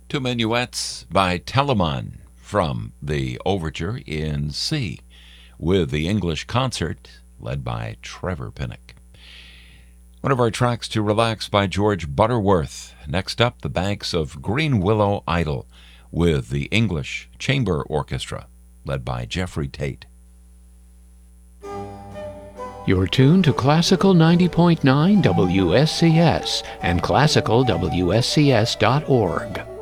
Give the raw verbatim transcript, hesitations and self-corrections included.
Two minuets by Telemann from the Overture in C, with the English Concert led by Trevor Pinnock. One of our tracks to relax by George Butterworth. Next up, The Banks of Green Willow Idle with the English Chamber Orchestra led by Jeffrey Tate. You're tuned to Classical ninety point nine W S C S and classical W S C S dot org.